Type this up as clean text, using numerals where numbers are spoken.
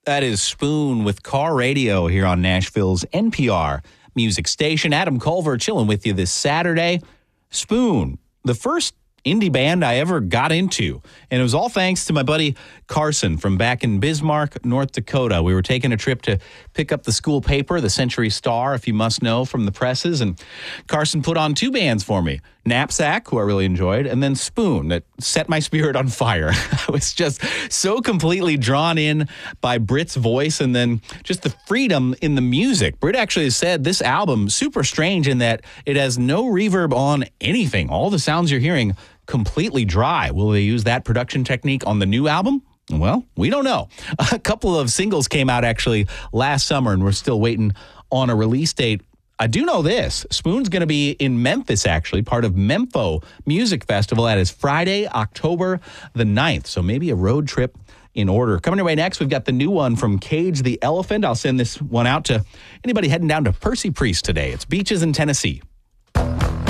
That is Spoon with Car Radio here on Nashville's NPR music station. Adam Culver chilling with you this Saturday. Spoon, the first indie band I ever got into. And it was all thanks to my buddy Carson from back in Bismarck, North Dakota. We were taking a trip to pick up the school paper, the Century Star, if you must know, from the presses. And Carson put on two bands for me. Knapsack, who I really enjoyed, and then Spoon, that set my spirit on fire. I was just so completely drawn in by Britt's voice and then just the freedom in the music. Britt actually said this album super strange in that it has no reverb on anything. All the sounds you're hearing completely dry. Will they use that production technique on the new album? Well, we don't know. A couple of singles came out actually last summer, and we're still waiting on a release date. I do know this. Spoon's going to be in Memphis, actually, part of Mempho Music Festival. That is Friday, October the 9th. So maybe a road trip in order. Coming your way next, we've got the new one from Cage the Elephant. I'll send this one out to anybody heading down to Percy Priest today. It's Beaches in Tennessee.